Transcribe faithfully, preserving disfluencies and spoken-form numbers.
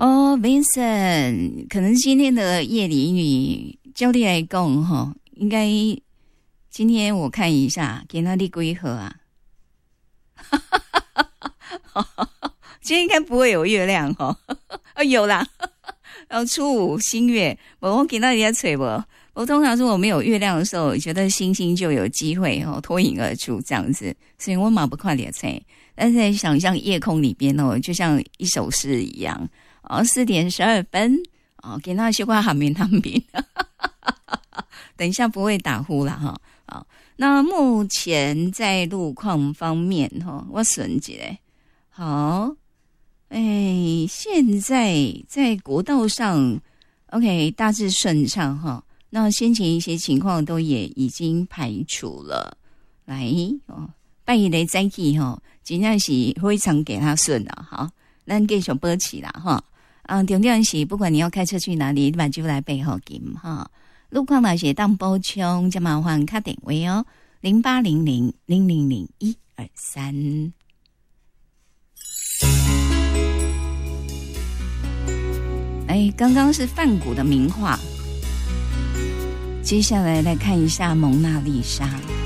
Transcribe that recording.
哦 Vincent， 可能今天的夜里雨照你来讲哈，应该今天我看一下，给那里几号啊？今天应该不会有月亮哦。啊，有啦，然后初五新月，我给那里在吹不？我通常说我没有月亮的时候，我觉得星星就有机会哦脱颖而出这样子，所以我马不快点吹。但是在想象夜空里边哦，就像一首诗一样。哦，四点十二分哦，给那些话喊明他明，等一下不会打呼啦哈。好，那目前在路况方面哈，我算一下，好，哎，现在在国道上 ，OK， 大致顺畅哈。那先前一些情况都也已经排除了，来哦，拜一的早起哈，真正是非常给他顺了哈，咱继续保持啦哈。啊，重点是不管你要开车去哪里，你把就来背后金哈。路况那些当补充，就麻烦卡点位哦，零八零零零零零一二三。哎，刚刚是梵谷的名画。接下来来看一下蒙娜丽莎。